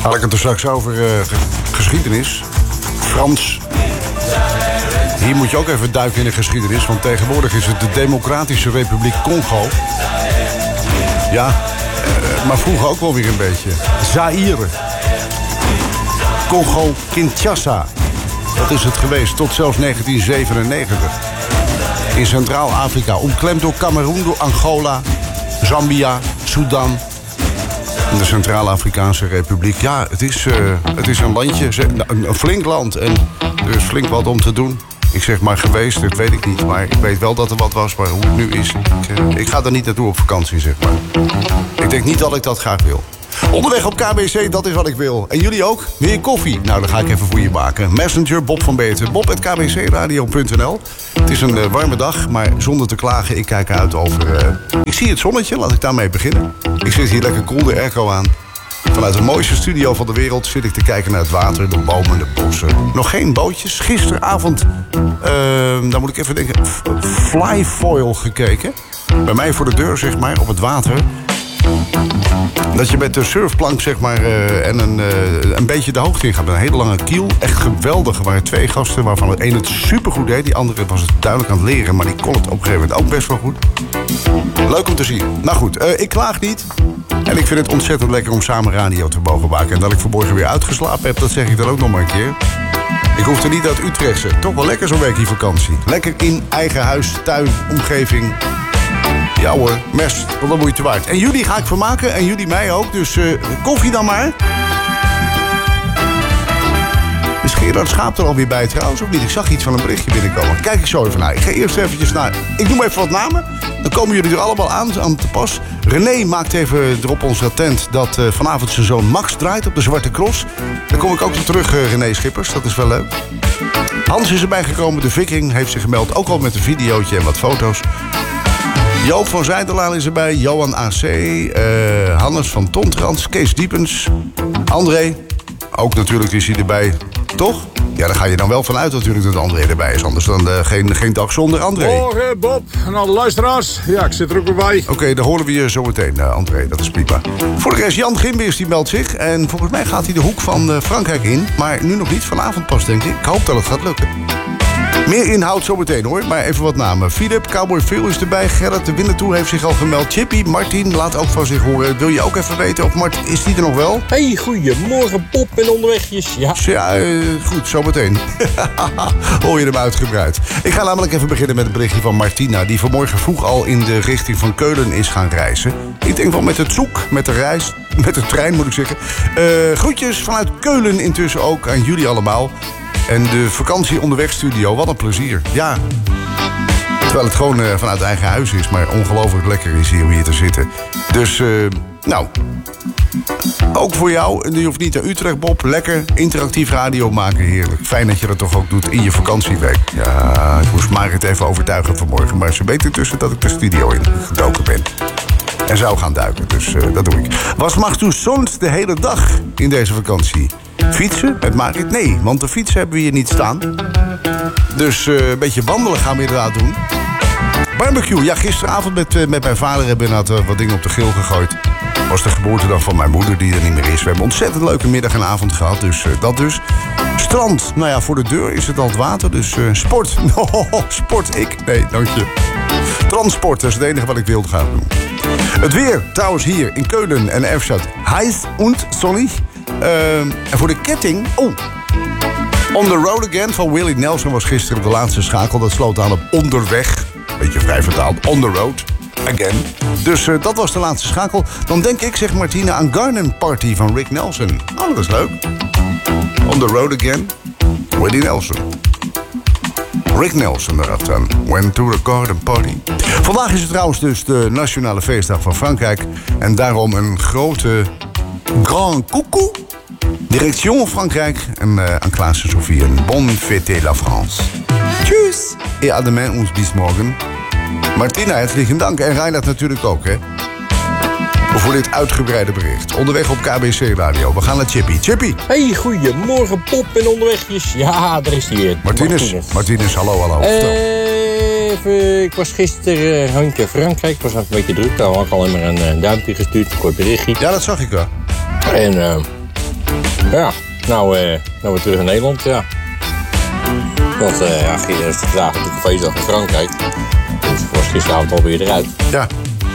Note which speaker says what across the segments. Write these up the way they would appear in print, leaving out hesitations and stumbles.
Speaker 1: Had ik het er straks over geschiedenis. Frans. Hier moet je ook even duiken in de geschiedenis. Want tegenwoordig is het de Democratische Republiek Congo. Ja, maar vroeger ook wel weer een beetje. Zaïre. Congo-Kinshasa. Dat is het geweest, tot zelfs 1997. In Centraal-Afrika, omklemd door Cameroen, door Angola, Zambia, Sudan. En de Centraal-Afrikaanse Republiek. Ja, het is een landje, een flink land. En er is flink wat om te doen. Ik zeg maar geweest, dat weet ik niet. Maar ik weet wel dat er wat was, maar hoe het nu is... Ik ga er niet naartoe op vakantie, zeg maar. Ik denk niet dat ik dat graag wil. Onderweg op KBC, dat is wat ik wil. En jullie ook? Meer koffie? Nou, dan ga ik even voor je maken. Messenger, Bob van Beeten. Bob@kbcradio.nl. Het is een warme dag, maar zonder te klagen. Ik kijk uit over... Ik zie het zonnetje, laat ik daarmee beginnen. Ik zit hier lekker cool de airco aan. Vanuit de mooiste studio van de wereld zit ik te kijken naar het water, de bomen, de bossen. Nog geen bootjes. Gisteravond, daar moet ik even denken, flyfoil gekeken. Bij mij voor de deur, zeg maar, op het water. Dat je met de surfplank, zeg maar, en een beetje de hoogte in gaat. Met een hele lange kiel. Echt geweldig. Er waren 2 gasten, waarvan de ene het supergoed deed. Die andere was het duidelijk aan het leren. Maar die kon het op een gegeven moment ook best wel goed. Leuk om te zien. Nou goed, ik klaag niet. En ik vind het ontzettend lekker om samen radio te mogen maken. En dat ik vanmorgen weer uitgeslapen heb, dat zeg ik dan ook nog maar een keer. Ik hoefde niet uit Utrechtse. Toch wel lekker zo'n weekje vakantie. Lekker in eigen huis, tuin, omgeving. Ja hoor, mest, wat een moeite waard. En jullie ga ik vermaken en jullie mij ook. Dus koffie dan maar. Is Gerard Schaap er alweer bij trouwens of niet? Ik zag iets van een berichtje binnenkomen. Kijk ik zo even naar. Ik ga eerst eventjes naar... Ik noem even wat namen. Dan komen jullie er allemaal aan te pas. René maakt even erop ons attent dat vanavond zijn zoon Max draait op de Zwarte Cross. Daar kom ik ook op terug, René Schippers. Dat is wel leuk. Hans is erbij gekomen. De Viking heeft zich gemeld. Ook al met een videootje en wat foto's. Joop van Zijderlaan is erbij, Johan AC, Hannes van Tontrans, Kees Diepens, André, ook natuurlijk is hij erbij, toch? Ja, daar ga je dan wel vanuit natuurlijk dat André erbij is, anders dan geen dag zonder André.
Speaker 2: Morgen Bob en alle luisteraars, ja, ik zit er ook weer bij.
Speaker 1: Oké, dan horen we je zo meteen, André, dat is prima. Voor de rest, Jan Gimbeers die meldt zich en volgens mij gaat hij de hoek van Frankrijk in, maar nu nog niet, vanavond pas denk ik. Ik hoop dat het gaat lukken. Meer inhoud zometeen hoor, maar even wat namen. Philip, Cowboy Phil is erbij. Gerrit de Winnetou heeft zich al gemeld. Chippy, Martin laat ook van zich horen. Wil je ook even weten of Martin, is die er nog wel?
Speaker 3: Hey, goedemorgen Bob en onderwegjes.
Speaker 1: Ja, goed, zometeen. Hoor je hem uitgebreid. Ik ga namelijk even beginnen met een berichtje van Martina, die vanmorgen vroeg al in de richting van Keulen is gaan reizen. Ik denk wel met het zoek, met de trein moet ik zeggen. Groetjes vanuit Keulen intussen ook aan jullie allemaal. En de vakantie onderweg studio, wat een plezier. Ja, terwijl het gewoon vanuit eigen huis is, maar ongelooflijk lekker is hier om hier te zitten. Dus, nou, ook voor jou, je hoeft niet naar Utrecht, Bob. Lekker, interactief radio maken, heerlijk. Fijn dat je dat toch ook doet in je vakantieweek. Ja, ik moest Marit even overtuigen vanmorgen, maar ze weet intussen dat ik de studio in gedoken ben. En zou gaan duiken, dus dat doe ik. Was mag u soms de hele dag in deze vakantie? Fietsen met Marit? Nee, want de fiets hebben we hier niet staan. Dus een beetje wandelen gaan we inderdaad doen. Barbecue, ja, gisteravond met mijn vader hebben we inderdaad wat dingen op de grill gegooid. Was de geboortedag van mijn moeder die er niet meer is. We hebben een ontzettend leuke middag en avond gehad, dus dat dus. Strand, nou ja, voor de deur is het al het water, dus sport. Sport ik? Nee, dank je. Transport, dat is het enige wat ik wilde gaan doen. Het weer, trouwens hier in Keulen en Erfstadt. Heiß und sonnig. En voor de ketting... Oh, On the Road Again van Willie Nelson was gisteren de laatste schakel. Dat sloot aan op Onderweg. Beetje vrij vertaald. On the Road Again. Dus dat was de laatste schakel. Dan denk ik, zegt Martina, aan Garden Party van Rick Nelson. Oh, dat is leuk. On the Road Again. Willie Nelson. Rick Nelson erachter. Went to the Garden Party. Vandaag is het trouwens dus de nationale feestdag van Frankrijk. En daarom een grote grand coucou. Direction Frankrijk. En aan Klaas en Sophie een bon fête la France. Tjus. Et à demain ons bis morgen. Martina, hartelijk dank. En Reinhard natuurlijk ook, hè. Voor dit uitgebreide bericht. Onderweg op KBC Radio. We gaan naar Chippy. Chippy.
Speaker 3: Hey, goedemorgen Pop en onderwegjes. Ja, daar is hij weer.
Speaker 1: Martinez, hallo.
Speaker 3: Even, ik was gisteren Hanke Frankrijk. Ik was even een beetje druk. Daar had ik alleen maar een duimpje gestuurd. Een kort berichtje.
Speaker 1: Ja, dat zag ik wel.
Speaker 3: En Ja, nou weer terug in Nederland, ja. Want gisteren is vandaag natuurlijk een feestdag in Frankrijk. Dus ik was gisteravond alweer eruit.
Speaker 1: Ja.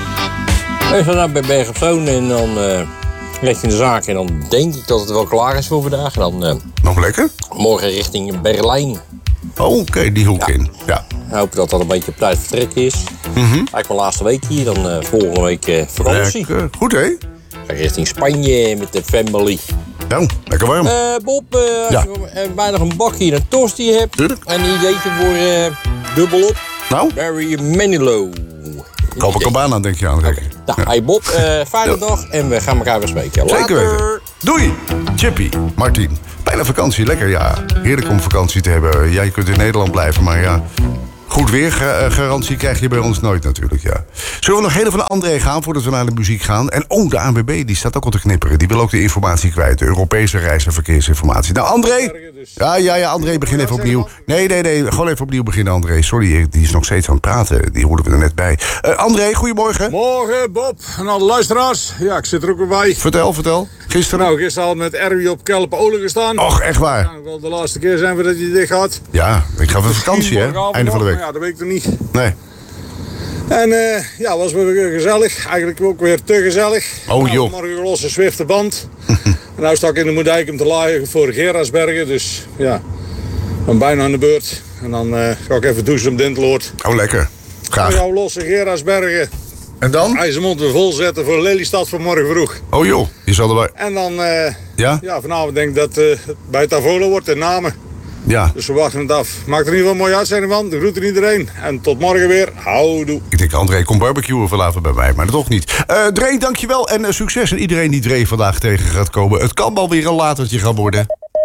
Speaker 3: En vandaag bij Berg op Zoon en dan leg je in de zaak. En dan denk ik dat het wel klaar is voor vandaag. En dan
Speaker 1: Nog lekker?
Speaker 3: morgen richting Berlijn.
Speaker 1: Oh, oké, die hoek in. Ja.
Speaker 3: Ik hoop dat dat een beetje op tijd vertrek is. Eigenlijk mijn laatste week hier, dan volgende week vakantie.
Speaker 1: Lekker. Goed, hè?
Speaker 3: Ga ik richting Spanje met de family.
Speaker 1: Nou, lekker warm.
Speaker 3: Bob,
Speaker 1: Ja.
Speaker 3: als je bij nog een bakje en een tosti hebt,
Speaker 1: Tuurlijk.
Speaker 3: en een ideetje voor dubbelop,
Speaker 1: Nou,
Speaker 3: Barry Manilow.
Speaker 1: Copacabana denk je aan.
Speaker 3: Nou, hey Bob, fijne dag en we gaan elkaar weer spreken.
Speaker 1: Zeker
Speaker 3: Later.
Speaker 1: weten. Doei, Chippy, Martin. Bijna vakantie, lekker ja. Heerlijk om vakantie te hebben. Jij kunt in Nederland blijven, maar ja... Goed weergarantie krijg je bij ons nooit natuurlijk, ja. Zullen we nog heel even naar André gaan voordat we naar de muziek gaan? En de ANWB, die staat ook al te knipperen. Die wil ook de informatie kwijt, de Europese reis- en verkeersinformatie. Nou, André! Ja, André, begin even opnieuw. Nee, gewoon even opnieuw beginnen, André. Sorry, die is nog steeds aan het praten. Die hoorden we er net bij. André, goedemorgen.
Speaker 2: Morgen, Bob en alle luisteraars. Ja, ik zit er ook weer bij.
Speaker 1: Vertel. Gisteren?
Speaker 2: Nou, gisteren had met Erwin op Kelpen-Olen gestaan.
Speaker 1: Och, echt waar?
Speaker 2: Nou, wel de laatste keer zijn we dat je dit gaat.
Speaker 1: Ja, ik ga op vakantie, hè?
Speaker 2: Morgenavond
Speaker 1: Einde van de
Speaker 2: nog,
Speaker 1: week.
Speaker 2: maar ja, dat weet ik nog niet.
Speaker 1: Nee.
Speaker 2: En ja, was weer gezellig. Eigenlijk ook weer te gezellig.
Speaker 1: Oh,
Speaker 2: Nou,
Speaker 1: joh.
Speaker 2: morgen los een zwifte band. En nou sta ik in de Moerdijk om te laaien voor Gerardsbergen. Dus ja, ik ben bijna aan de beurt. En dan ga ik even douchen op Dinteloord.
Speaker 1: Oh, lekker.
Speaker 2: Dan
Speaker 1: Graag.
Speaker 2: gaan we los in Gerardsbergen.
Speaker 1: En dan?
Speaker 2: IJsselmond weer vol zetten voor Lelystad van morgen vroeg.
Speaker 1: Oh joh, je zal erbij.
Speaker 2: En dan,
Speaker 1: Ja?
Speaker 2: ja, vanavond denk ik dat het bij Tavola wordt in Namen.
Speaker 1: Ja.
Speaker 2: Dus we wachten het af. Maakt er in ieder geval een mooie uitzending van. De groeten iedereen. En tot morgen weer. Houdoe.
Speaker 1: Ik denk, André, kom barbecuen vanavond bij mij, maar dat toch niet. Dre, dankjewel en succes aan iedereen die Dre vandaag tegen gaat komen. Het kan wel weer een latertje gaan worden.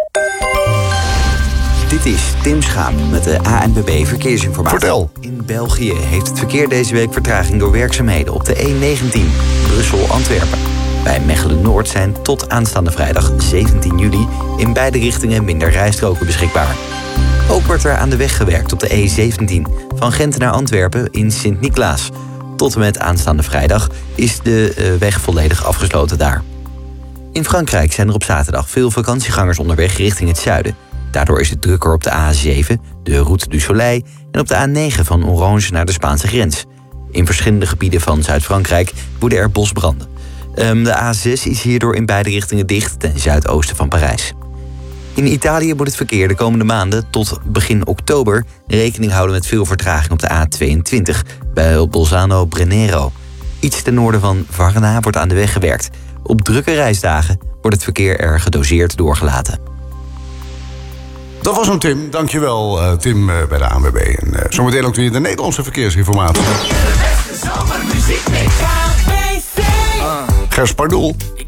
Speaker 4: Dit is Tim Schaap met de ANWB Verkeersinformatie.
Speaker 1: Vertel.
Speaker 4: In België heeft het verkeer deze week vertraging door werkzaamheden op de E19 Brussel-Antwerpen. Bij Mechelen-Noord zijn tot aanstaande vrijdag 17 juli in beide richtingen minder rijstroken beschikbaar. Ook wordt er aan de weg gewerkt op de E17 van Gent naar Antwerpen in Sint-Niklaas. Tot en met aanstaande vrijdag is de weg volledig afgesloten daar. In Frankrijk zijn er op zaterdag veel vakantiegangers onderweg richting het zuiden. Daardoor is het drukker op de A7, de Route du Soleil, en op de A9 van Orange naar de Spaanse grens. In verschillende gebieden van Zuid-Frankrijk woeden er bosbranden. De A6 is hierdoor in beide richtingen dicht ten zuidoosten van Parijs. In Italië moet het verkeer de komende maanden tot begin oktober rekening houden met veel vertraging op de A22 bij Bolzano-Brennero. Iets ten noorden van Varna wordt aan de weg gewerkt. Op drukke reisdagen wordt het verkeer er gedoseerd doorgelaten.
Speaker 1: Dat was hem, Tim. Dankjewel, Tim, bij de ANWB. En zometeen ook weer de Nederlandse verkeersinformatie. Gers Pardoel.